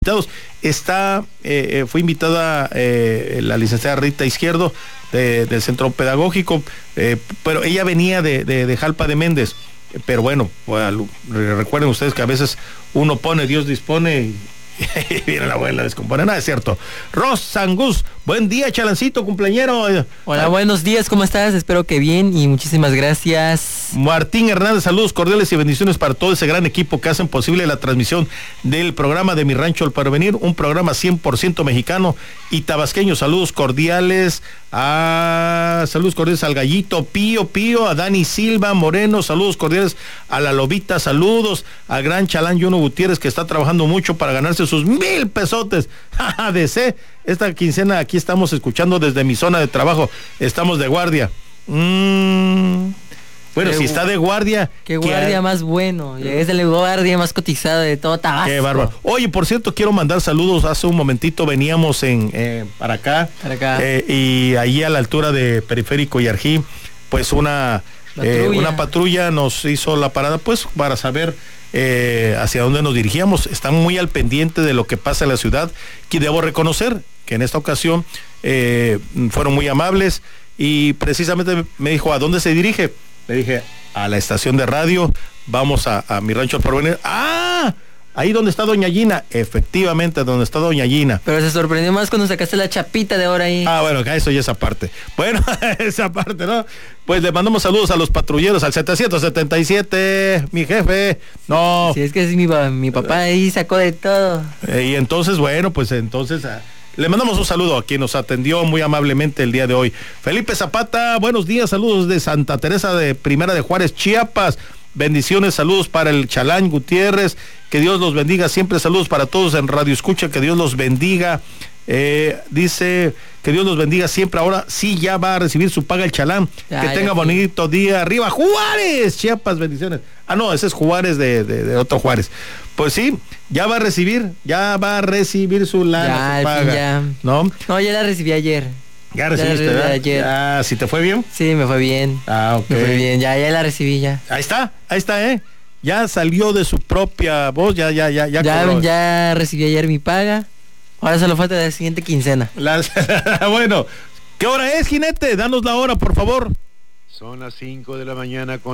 Fue invitada la licenciada Rita Izquierdo del Centro Pedagógico, pero ella venía de Jalpa de Méndez. Pero bueno, recuerden ustedes que a veces uno pone, Dios dispone y viene la abuela, descompone. Nada, es cierto. Ros Sangus, buen día, Chalancito, cumpleañero. Hola, buenos días, ¿cómo estás? Espero que bien y muchísimas gracias. Martín Hernández, saludos cordiales y bendiciones para todo ese gran equipo que hacen posible la transmisión del programa de Mi Rancho al Porvenir, un programa 100% mexicano y tabasqueño. Saludos cordiales al Gallito Pío, a Dani Silva Moreno, saludos cordiales a la Lobita, saludos al gran Chalán Yuno Gutiérrez, que está trabajando mucho para ganarse sus 1,000 pesotes. DC, esta quincena aquí estamos escuchando desde mi zona de trabajo, estamos de guardia. Bueno, si está de guardia. Qué guardia más bueno. Es el guardia más cotizado de todo Tabasco. Qué bárbaro. Oye, por cierto, quiero mandar saludos. Hace un momentito veníamos para acá. Y ahí a la altura de Periférico y Arjí, pues una patrulla nos hizo la parada, pues para saber hacia dónde nos dirigíamos. Están muy al pendiente de lo que pasa en la ciudad. Y debo reconocer que en esta ocasión fueron muy amables y precisamente me dijo, ¿a dónde se dirige? Le dije, a la estación de radio, vamos a Mi Rancho al Porvenir. Ahí donde está Doña Gina, efectivamente, donde está Doña Gina. Pero se sorprendió más cuando sacaste la chapita de ahora ahí. Bueno, eso ya es aparte. Bueno, esa parte, ¿no? Pues le mandamos saludos a los patrulleros, al 777, mi jefe. No. Si es que mi papá ahí sacó de todo. Y entonces, bueno, pues entonces... le mandamos un saludo a quien nos atendió muy amablemente el día de hoy. Felipe Zapata, buenos días, saludos de Santa Teresa de Primera de Juárez, Chiapas. Bendiciones, saludos para el Chalán Gutiérrez, que Dios los bendiga, siempre saludos para todos en Radio Escucha, que Dios los bendiga. Dice que Dios los bendiga siempre. Ahora sí ya va a recibir su paga el Chalán. Que tenga bonito día. Arriba Juárez, Chiapas, bendiciones. No, ese es Juárez de otro Juárez. Pues sí, ya va a recibir su lana, su paga. Ya. No, ya la recibí ayer. Ya recibiste, ¿verdad? Ayer. ¿Sí te fue bien? Sí, me fue bien. Ok. Me fue bien, ya la recibí ya. Ahí está, ya salió de su propia voz, ya recibí ayer mi paga. Ahora solo falta la siguiente quincena. Bueno, ¿qué hora es, jinete? Danos la hora, por favor. Son las 5 de la mañana con